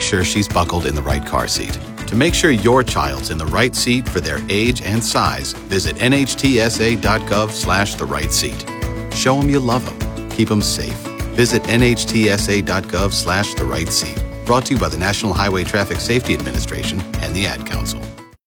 sure she's buckled in the right car seat. To make sure your child's in the right seat for their age and size, visit nhtsa.gov/the right seat. Show them you love them. Keep them safe. Visit nhtsa.gov/the right seat. Brought to you by the National Highway Traffic Safety Administration and the Ad Council.